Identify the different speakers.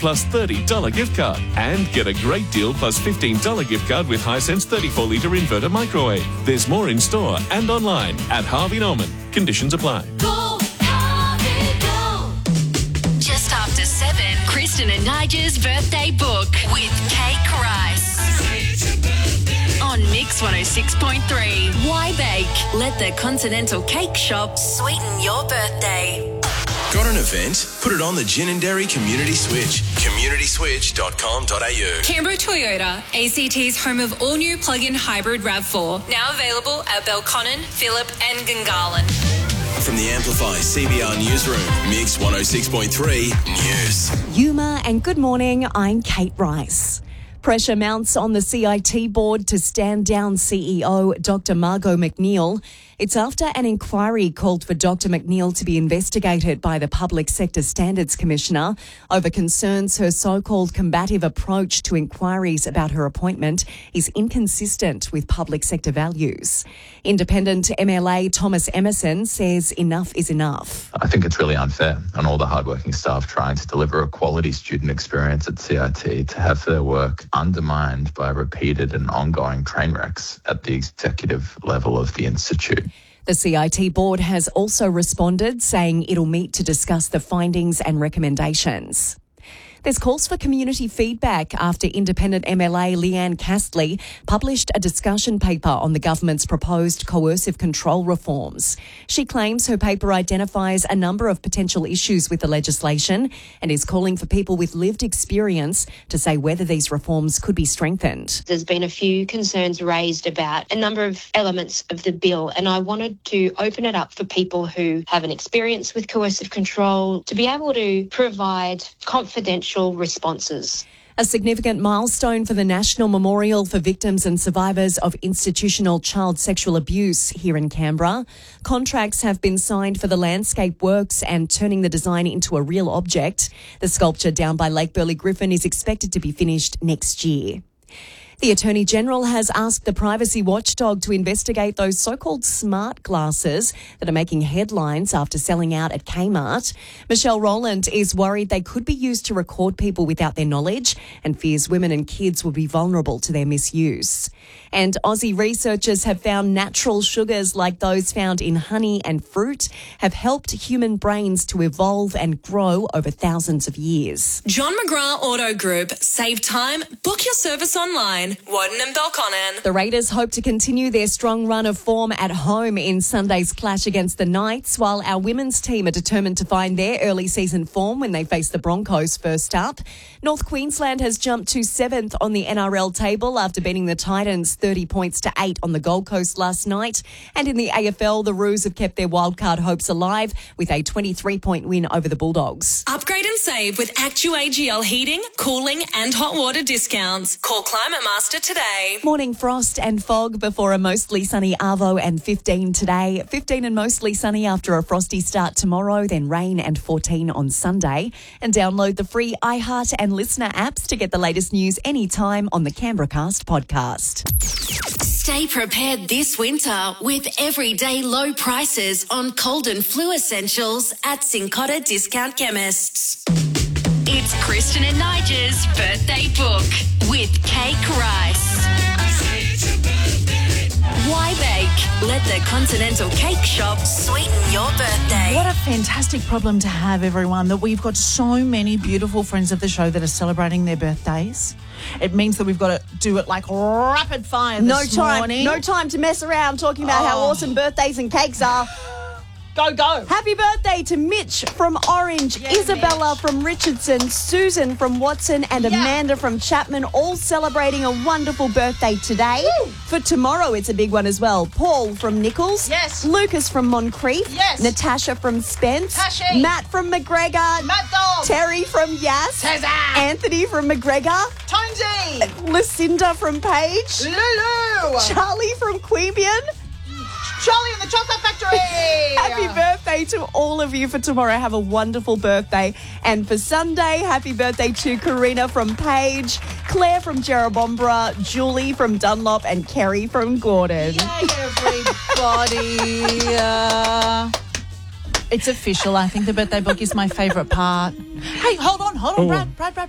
Speaker 1: plus $30 gift card. And get a great deal plus $15 gift card with Hisense 34-litre inverter microwave. There's more in store and online at Harvey Norman. Conditions apply.
Speaker 2: Go, Harvey, go. Just after 7, Kristen and Nigel's birthday book with Cake Rice. On Mix 106.3. Why bake? Let the Continental Cake Shop sweeten your birthday.
Speaker 3: Got an event? Put it on the Gin and Dairy Community Switch. communityswitch.com.au.
Speaker 4: Canberra Toyota, ACT's home of all-new plug-in hybrid RAV4. Now available at Belconnen, Phillip and Gungahlin.
Speaker 3: From the Amplify CBR Newsroom, Mix 106.3 News.
Speaker 5: Yuma and good morning, I'm Kate Rice. Pressure mounts on the CIT board to stand down CEO Dr. Margot McNeil. It's after an inquiry called for Dr. McNeil to be investigated by the Public Sector Standards Commissioner over concerns her so-called combative approach to inquiries about her appointment is inconsistent with public sector values. Independent MLA Thomas Emerson says enough is enough.
Speaker 6: I think it's really unfair on all the hardworking staff trying to deliver a quality student experience at CIT to have their work undermined by repeated and ongoing train wrecks at the executive level of the institute.
Speaker 5: The CIT board has also responded, saying it'll meet to discuss the findings and recommendations. There's calls for community feedback after independent MLA Leanne Castley published a discussion paper on the government's proposed coercive control reforms. She claims her paper identifies a number of potential issues with the legislation and is calling for people with lived experience to say whether these reforms could be strengthened.
Speaker 7: There's been a few concerns raised about a number of elements of the bill, and I wanted to open it up for people who have an experience with coercive control to be able to provide confidential responses.
Speaker 5: A significant milestone for the National Memorial for Victims and Survivors of Institutional Child Sexual Abuse here in Canberra. Contracts have been signed for the landscape works and turning the design into a real object. The sculpture down by Lake Burley Griffin is expected to be finished next year. The Attorney-General has asked the privacy watchdog to investigate those so-called smart glasses that are making headlines after selling out at Kmart. Michelle Rowland is worried they could be used to record people without their knowledge and fears women and kids will be vulnerable to their misuse. And Aussie researchers have found natural sugars like those found in honey and fruit have helped human brains to evolve and grow over thousands of years.
Speaker 4: John McGrath Auto Group. Save time. Book your service online. Warden and Belconnen.
Speaker 5: The Raiders hope to continue their strong run of form at home in Sunday's clash against the Knights, while our women's team are determined to find their early season form when they face the Broncos first up. North Queensland has jumped to 7th on the NRL table after beating the Titans 30 points to 8 on the Gold Coast last night. And in the AFL, the Roos have kept their wildcard hopes alive with a 23-point win over the Bulldogs.
Speaker 4: Upgrade and save with ActuAGL heating, cooling and hot water discounts. Call Climate Master today.
Speaker 5: Morning frost and fog before a mostly sunny Arvo and 15 today. 15 and mostly sunny after a frosty start tomorrow, then rain and 14 on Sunday. And download the free iHeart and Listener apps to get the latest news anytime on the Canberracast podcast.
Speaker 2: Stay prepared this winter with everyday low prices on cold and flu essentials at Cincotta Discount Chemists. It's Kristen and Nigel's birthday book with Cake Rice. Why bake? Let the Continental Cake Shop sweeten your birthday.
Speaker 8: What a fantastic problem to have, everyone, that we've got so many beautiful friends of the show that are celebrating their birthdays. It means that we've got to do it like rapid fire this morning.
Speaker 5: No time to mess around talking about how awesome birthdays and cakes are.
Speaker 8: Go.
Speaker 5: Happy birthday to Mitch from Orange, Isabella from Richardson, Susan from Watson and Amanda from Chapman, all celebrating a wonderful birthday today. Woo. For tomorrow, it's a big one as well. Paul from Nichols.
Speaker 8: Yes.
Speaker 5: Lucas from Moncrief.
Speaker 8: Yes.
Speaker 5: Natasha from Spence.
Speaker 8: Tashi.
Speaker 5: Matt from McGregor.
Speaker 8: Mad Dog.
Speaker 5: Terry from Yass.
Speaker 8: Tezza.
Speaker 5: Anthony from McGregor.
Speaker 8: Tonesy.
Speaker 5: Lucinda from Page.
Speaker 8: Lulu.
Speaker 5: Charlie from Queanbeyan.
Speaker 8: Charlie in the Chocolate Factory.
Speaker 5: Happy birthday to all of you for tomorrow. Have a wonderful birthday. And for Sunday, happy birthday to Karina from Page, Claire from Jerrabombra, Julie from Dunlop and Kerry from Gordon.
Speaker 8: Yay, everybody. It's official. I think the birthday book is my favourite part. Hey, hold on, Brad.